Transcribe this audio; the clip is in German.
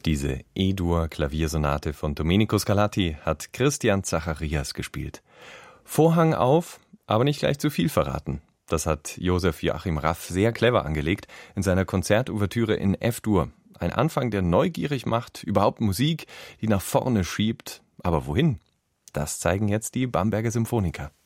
Diese E-Dur-Klaviersonate von Domenico Scarlatti hat Christian Zacharias gespielt. Vorhang auf, aber nicht gleich zu viel verraten. Das hat Josef Joachim Raff sehr clever angelegt in seiner Konzertouvertüre in F-Dur. Ein Anfang, der neugierig macht, überhaupt Musik, die nach vorne schiebt. Aber wohin? Das zeigen jetzt die Bamberger Symphoniker.